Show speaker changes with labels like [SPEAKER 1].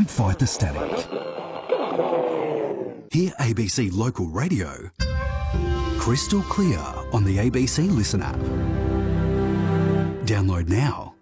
[SPEAKER 1] Don't fight the static. Hear ABC Local Radio crystal clear on the ABC Listen app. Download now.